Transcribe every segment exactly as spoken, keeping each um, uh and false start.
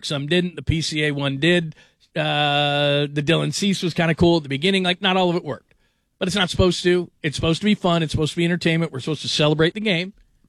work. Some didn't. The P C A one did. Uh, the Dylan Cease was kind of cool at the beginning. Like, not all of it worked. But it's not supposed to. It's supposed to be fun. It's supposed to be entertainment. We're supposed to celebrate the game.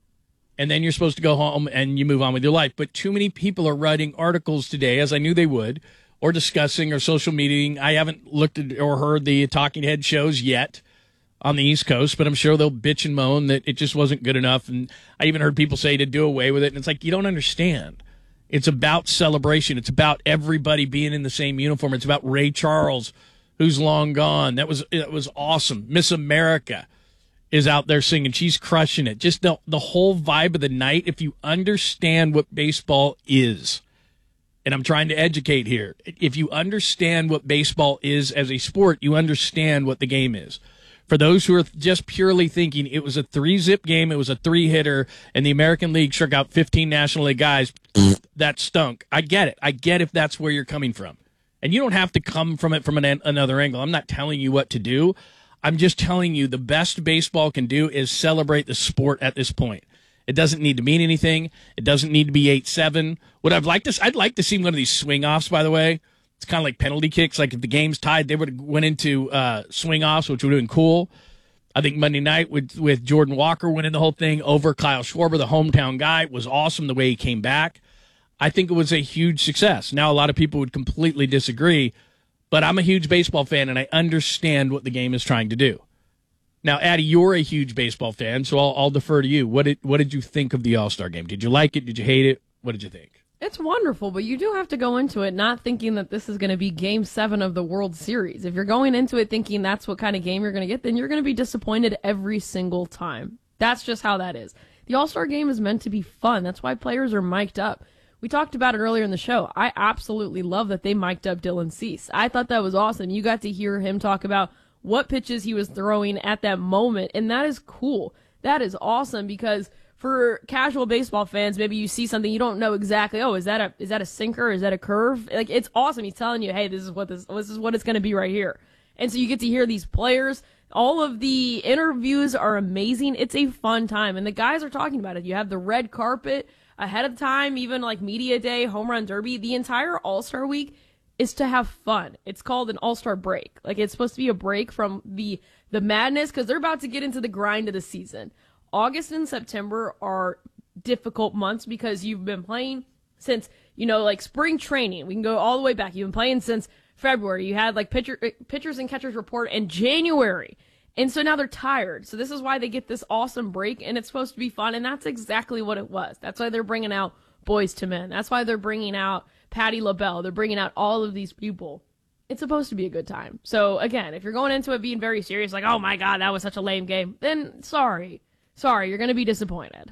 And then you're supposed to go home and you move on with your life. But too many people are writing articles today, as I knew they would, or discussing or social media. I haven't looked at or heard the talking head shows yet on the East Coast, but I'm sure they'll bitch and moan that it just wasn't good enough. And I even heard people say to do away with it. And it's like, you don't understand. It's about celebration. It's about everybody being in the same uniform. It's about Ray Charles, who's long gone. That was, it was awesome. Miss America is out there singing. She's crushing it. Just the, the whole vibe of the night. If you understand what baseball is, and I'm trying to educate here, if you understand what baseball is as a sport, you understand what the game is. For those who are just purely thinking it was a three-zip game, it was a three-hitter, and the American League struck out fifteen National League guys, that stunk. I get it. I get if that's where you're coming from. And you don't have to come from it from an, another angle. I'm not telling you what to do. I'm just telling you the best baseball can do is celebrate the sport at this point. It doesn't need to mean anything. It doesn't need to be eight seven. What I'd like to, I'd like to see one of these swing-offs, by the way. It's kind of like penalty kicks. Like if the game's tied, they would have went into uh, swing-offs, which would have been cool. I think Monday night with, with Jordan Walker winning the whole thing over Kyle Schwarber, the hometown guy, was awesome the way he came back. I think it was a huge success. Now, a lot of people would completely disagree, but I'm a huge baseball fan, and I understand what the game is trying to do. Now, Addie, you're a huge baseball fan, so I'll, I'll defer to you. What did, what did you think of the All-Star game? Did you like it? Did you hate it? What did you think? It's wonderful, but you do have to go into it not thinking that this is going to be Game seven of the World Series. If you're going into it thinking that's what kind of game you're going to get, then you're going to be disappointed every single time. That's just how that is. The All-Star game is meant to be fun. That's why players are mic'd up. We talked about it earlier in the show. I absolutely love that they mic'd up Dylan Cease. I thought that was awesome. You got to hear him talk about what pitches he was throwing at that moment, and that is cool. That is awesome because for casual baseball fans, maybe you see something you don't know exactly. Oh, is that a is that a sinker? Is that a curve? Like, it's awesome. He's telling you, hey, this is what this this is what it's going to be right here. And so you get to hear these players. All of the interviews are amazing. It's a fun time, and the guys are talking about it. You have the red carpet ahead of time, even like media day, home run derby. The entire All-Star week is to have fun. It's called an All-Star break. Like, it's supposed to be a break from the the madness because they're about to get into the grind of the season. August and September are difficult months because you've been playing since, you know, like spring training. We can go all the way back. You've been playing since February. You had like pitcher, pitchers and catchers report in January. And so now they're tired. So this is why they get this awesome break, and it's supposed to be fun. And that's exactly what it was. That's why they're bringing out Boys to Men. That's why they're bringing out Patti LaBelle. They're bringing out all of these people. It's supposed to be a good time. So again, if you're going into it being very serious, like, oh my God, that was such a lame game, then sorry. Sorry, you're going to be disappointed.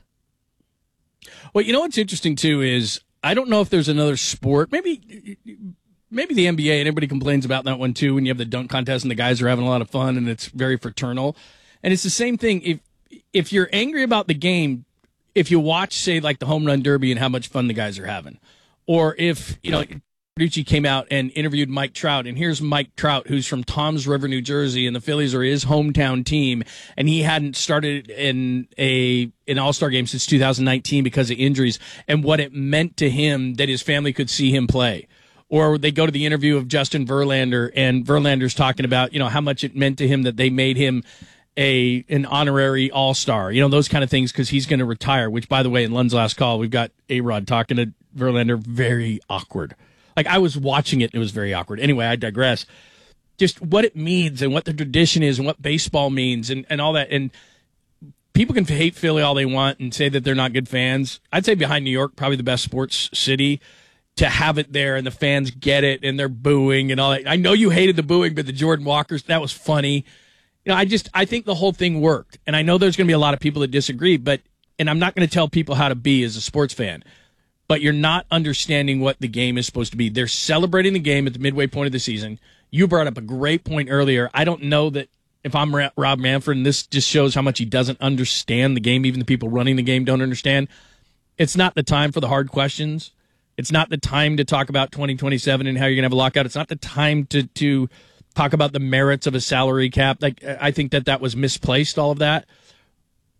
Well, you know what's interesting, too, is I don't know if there's another sport. Maybe maybe the N B A, and everybody complains about that one, too, when you have the dunk contest and the guys are having a lot of fun and it's very fraternal. And it's the same thing. If if you're angry about the game, if you watch, say, like the home run derby and how much fun the guys are having, or if, you know, Ducci came out and interviewed Mike Trout, and here's Mike Trout, who's from Toms River, New Jersey, and the Phillies are his hometown team, and he hadn't started in a an All-Star game since two thousand nineteen because of injuries, and what it meant to him that his family could see him play. Or they go to the interview of Justin Verlander, and Verlander's talking about, you know, how much it meant to him that they made him a an honorary All-Star, you know, those kind of things, because he's going to retire, which, by the way, in Lund's last call, we've got A-Rod talking to Verlander, very awkward. Like, I was watching it, and it was very awkward. Anyway, I digress. Just what it means and what the tradition is and what baseball means and, and all that. And people can hate Philly all they want and say that they're not good fans. I'd say behind New York, probably the best sports city, to have it there and the fans get it and they're booing and all that. I know you hated the booing, but the Jordan Walkers, that was funny. You know, I just, I think the whole thing worked. And I know there's going to be a lot of people that disagree, but, and I'm not going to tell people how to be as a sports fan. But you're not understanding what the game is supposed to be. They're celebrating the game at the midway point of the season. You brought up a great point earlier. I don't know that if I'm Rob Manfred, and this just shows how much he doesn't understand the game, even the people running the game don't understand. It's not the time for the hard questions. It's not the time to talk about twenty twenty-seven and how you're going to have a lockout. It's not the time to, to talk about the merits of a salary cap. Like, I think that that was misplaced, all of that.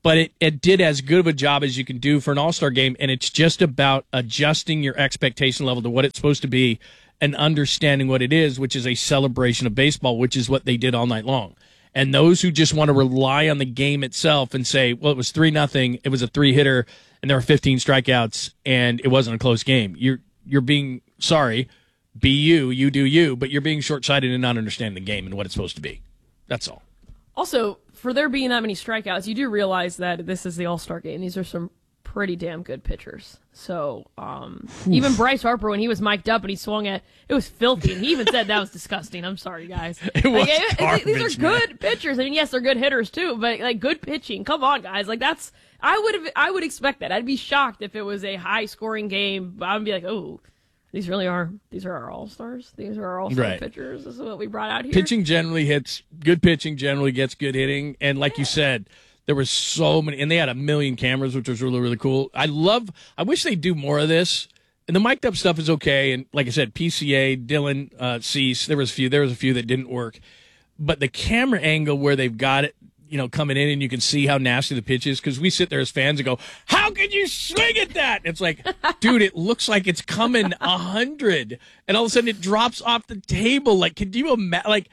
but it, it did as good of a job as you can do for an all-star game, and it's just about adjusting your expectation level to what it's supposed to be and understanding what it is, which is a celebration of baseball, which is what they did all night long. And those who just want to rely on the game itself and say, well, it was three nothing, it was a three-hitter, and there were fifteen strikeouts, and it wasn't a close game. You're you're being, sorry, be you, you do you, but you're being short-sighted and not understanding the game and what it's supposed to be. That's all. Also, for there being that many strikeouts, you do realize that this is the All-Star game. These are some pretty damn good pitchers. So, um, even Bryce Harper, when he was mic'd up and he swung at, it was filthy. And he even said that was disgusting. I'm sorry, guys. It was like, it, garbage, these are good man. pitchers. I mean, yes, they're good hitters too, but like good pitching. Come on, guys. Like that's, I would have, I would expect that. I'd be shocked if it was a high-scoring game. I would be like, oh. These really are, these are our all-stars. These are our all-star right. pitchers. This is what we brought out here. Pitching generally hits, good pitching generally gets good hitting. And like yeah. you said, there were so many, and they had a million cameras, which was really, really cool. I love, I wish they'd do more of this. And the mic'd up stuff is okay. And like I said, P C A, Dylan uh, Cease, there was a few, there was a few that didn't work. But the camera angle where they've got it, you know, coming in and you can see how nasty the pitch is, because we sit there as fans and go, how can you swing at that? And it's like, dude, it looks like it's coming a hundred, and all of a sudden it drops off the table. Like, can you imagine? Like,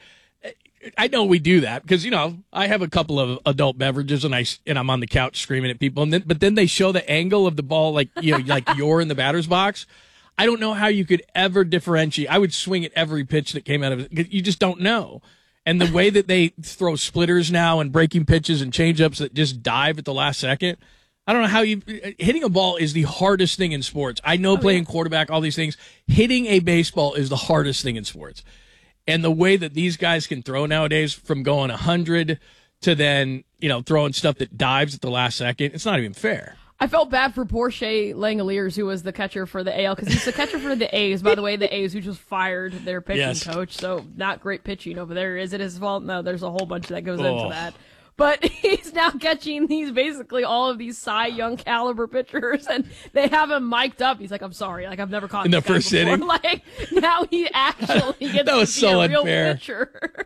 I know we do that because, you know, I have a couple of adult beverages and I and I'm on the couch screaming at people, and then but then they show the angle of the ball, like, you know, like you're in the batter's box. I don't know how you could ever differentiate. I would swing at every pitch that came out of it. You just don't know. And the way that they throw splitters now and breaking pitches and changeups that just dive at the last second, I don't know how you hitting a ball is the hardest thing in sports. I know oh, playing yeah. quarterback, all these things. Hitting a baseball is the hardest thing in sports. And the way that these guys can throw nowadays, from going one hundred to then, you know, throwing stuff that dives at the last second, it's not even fair. I felt bad for poor Shea Langoliers, who was the catcher for the A L, because he's the catcher for the A's. By the way, the A's who just fired their pitching yes. coach, so not great pitching over there. Is it his fault? No, there's a whole bunch that goes oh. into that. But he's now catching these, basically all of these Cy Young caliber pitchers, and they have him mic'd up. He's like, I'm sorry, like I've never caught in this the first guy before. inning. Like now he actually gets that was to be so a real unfair. pitcher.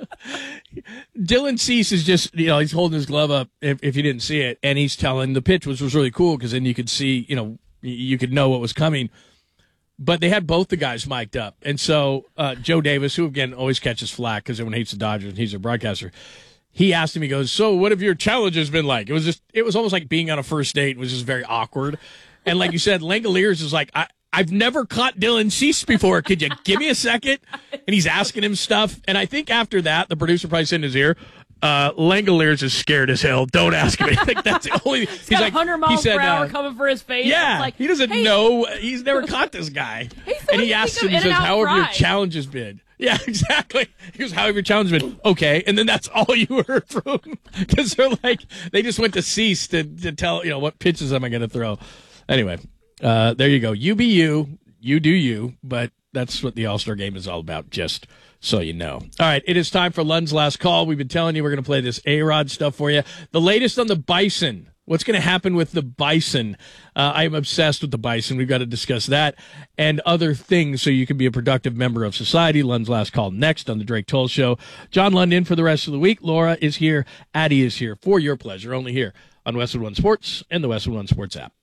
Dylan Cease is just, you know, he's holding his glove up if, if you didn't see it, and he's telling the pitch, which was really cool because then you could see, you know, you could know what was coming. But they had both the guys mic'd up, and so uh, Joe Davis, who again always catches flack because everyone hates the Dodgers and he's a broadcaster. He asked him, he goes, so what have your challenges been like? It was just, it was almost like being on a first date. It was just very awkward. And like you said, Langoliers is like, I, I've never caught Dylan Cease before. Could you give me a second? And he's asking him stuff. And I think after that, the producer probably said in his ear, uh, Langoliers is scared as hell. Don't ask him. I think that's the only, he's, he's got like, one hundred miles he said, per hour uh, coming for his face. Yeah. Like, he doesn't hey, know. He's never caught this guy. Hey, so and he asks him, he says, how have your challenges been? Yeah, exactly. He goes, how have your challenges been? Okay. And then that's all you heard from him. Because they're like, they just went to Cease to, to tell, you know, what pitches am I going to throw? Anyway, uh, there you go. You be you. You do you. But that's what the All-Star Game is all about, just so you know. All right, it is time for Lund's Last Call. We've been telling you we're going to play this A-Rod stuff for you. The latest on the Bison. What's going to happen with the Bison? Uh, I am obsessed with the Bison. We've got to discuss that and other things so you can be a productive member of society. Lund's Last Call next on the Drake Toll Show. John Lund in for the rest of the week. Laura is here. Addie is here for your pleasure, only here on Westwood One Sports and the Westwood One Sports app.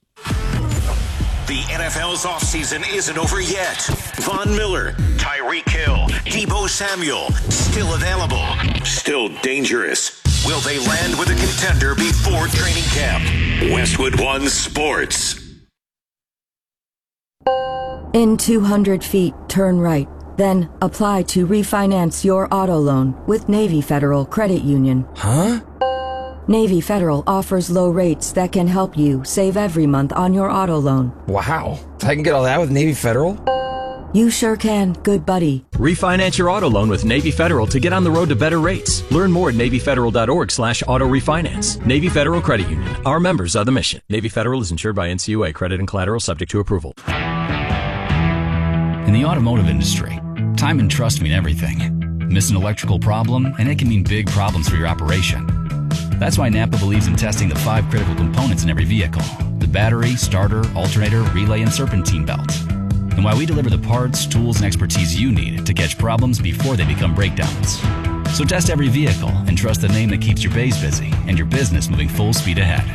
The N F L's offseason isn't over yet. Von Miller, Tyreek Hill, Deebo Samuel, still available, still dangerous. Will they land with a contender before training camp? Westwood One Sports. In two hundred feet, turn right. Then apply to refinance your auto loan with Navy Federal Credit Union. Huh? Navy Federal offers low rates that can help you save every month on your auto loan. Wow. I can get all that with Navy Federal? You sure can, good buddy. Refinance your auto loan with Navy Federal to get on the road to better rates. Learn more at NavyFederal.org slash auto refinance. Navy Federal Credit Union. Our members are the mission. Navy Federal is insured by N C U A. Credit and collateral subject to approval. In the automotive industry, time and trust mean everything. Miss an electrical problem, and it can mean big problems for your operation. That's why Napa believes in testing the five critical components in every vehicle: the battery, starter, alternator, relay, and serpentine belt. And why we deliver the parts, tools, and expertise you need to catch problems before they become breakdowns. So test every vehicle and trust the name that keeps your bays busy and your business moving full speed ahead.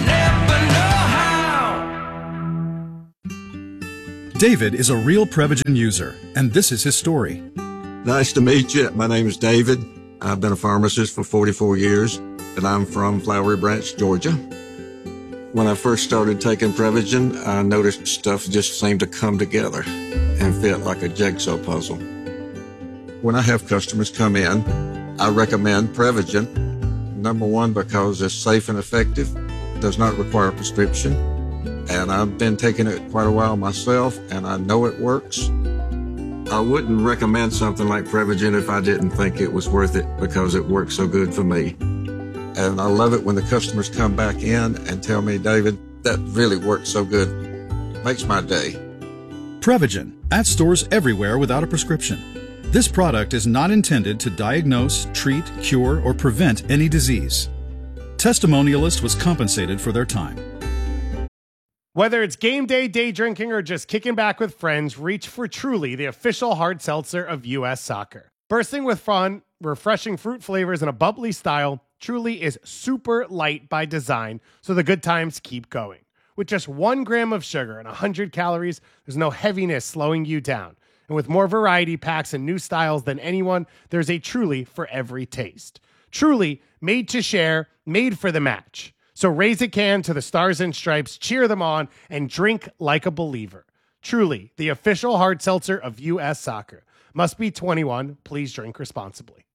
David is a real Prevagen user, and this is his story. Nice to meet you. My name is David. I've been a pharmacist for forty-four years, and I'm from Flowery Branch, Georgia. When I first started taking Prevagen, I noticed stuff just seemed to come together and fit like a jigsaw puzzle. When I have customers come in, I recommend Prevagen. Number one, because it's safe and effective, does not require a prescription, and I've been taking it quite a while myself, and I know it works. I wouldn't recommend something like Prevagen if I didn't think it was worth it because it works so good for me. And I love it when the customers come back in and tell me, David, that really works so good. Makes my day. Prevagen, at stores everywhere without a prescription. This product is not intended to diagnose, treat, cure, or prevent any disease. Testimonialist was compensated for their time. Whether it's game day, day drinking, or just kicking back with friends, reach for Truly, the official hard seltzer of U S Soccer. Bursting with fun, refreshing fruit flavors, and a bubbly style, Truly is super light by design, so the good times keep going. With just one gram of sugar and one hundred calories, there's no heaviness slowing you down. And with more variety packs and new styles than anyone, there's a Truly for every taste. Truly, made to share, made for the match. So raise a can to the Stars and Stripes, cheer them on, and drink like a believer. Truly, the official hard seltzer of U S Soccer. Must be twenty-one. Please drink responsibly.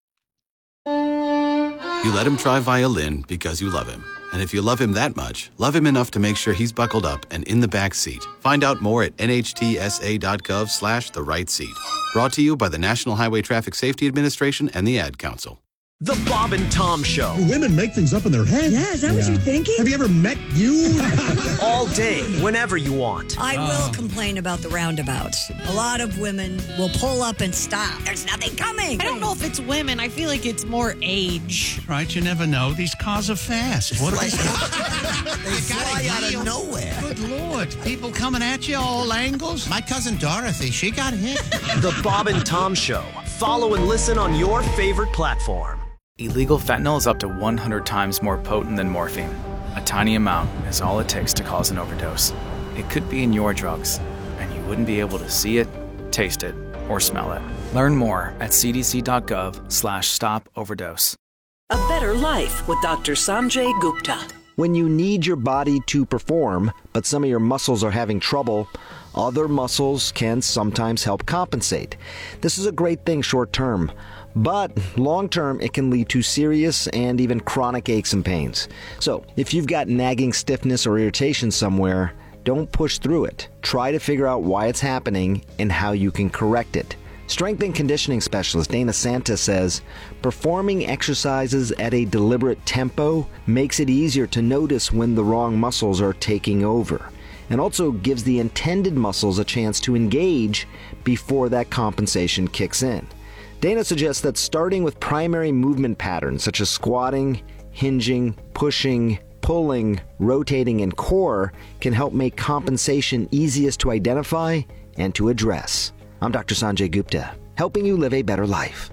You let him try violin because you love him. And if you love him that much, love him enough to make sure he's buckled up and in the back seat. Find out more at nhtsa.gov slash the right seat. Brought to you by the National Highway Traffic Safety Administration and the Ad Council. The Bob and Tom Show. Women make things up in their head. Yeah, is that yeah. what you're thinking? Have you ever met you? All day, whenever you want. I uh. will complain about the roundabouts. A lot of women will pull up and stop. There's nothing coming. I don't know if it's women. I feel like it's more age. Right, you never know. These cars are fast. What they fly out of nowhere. Good Lord. People coming at you all angles. My cousin Dorothy, she got hit. The Bob and Tom Show. Follow and listen on your favorite platform. Illegal fentanyl is up to one hundred times more potent than morphine. A tiny amount is all it takes to cause an overdose. It could be in your drugs, and you wouldn't be able to see it, taste it, or smell it. Learn more at cdc.gov slash stop overdose. A better life with Doctor Sanjay Gupta. When you need your body to perform, but some of your muscles are having trouble, other muscles can sometimes help compensate. This is a great thing short term. But long-term, it can lead to serious and even chronic aches and pains. So, if you've got nagging stiffness or irritation somewhere, don't push through it. Try to figure out why it's happening and how you can correct it. Strength and conditioning specialist Dana Santa says, performing exercises at a deliberate tempo makes it easier to notice when the wrong muscles are taking over, and also gives the intended muscles a chance to engage before that compensation kicks in. Dana suggests that starting with primary movement patterns such as squatting, hinging, pushing, pulling, rotating, and core can help make compensation easiest to identify and to address. I'm Doctor Sanjay Gupta, helping you live a better life.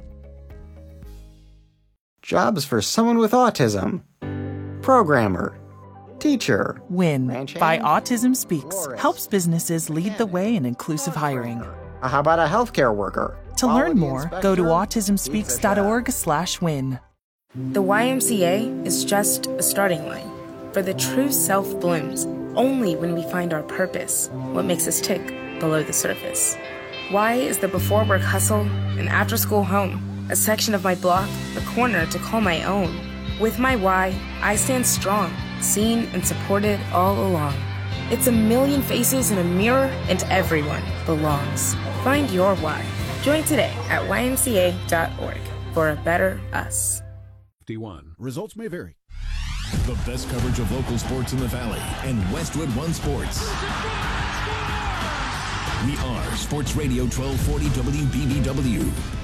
Jobs for someone with autism. Programmer. Teacher. WIN by Autism Speaks helps businesses lead the way in inclusive hiring. How about a healthcare worker? To learn more, go to autism speaks dot org slash win. The Y M C A is just a starting line, for the true self blooms only when we find our purpose, what makes us tick below the surface. Y is the before work hustle, an after school home, a section of my block, a corner to call my own. With my Y, I stand strong, seen and supported all along. It's a million faces in a mirror, and everyone belongs. Find your why. Join today at y m c a dot org for a better us. fifty-one. Results may vary. The best coverage of local sports in the Valley and Westwood One Sports. We are Sports Radio twelve forty W B B W.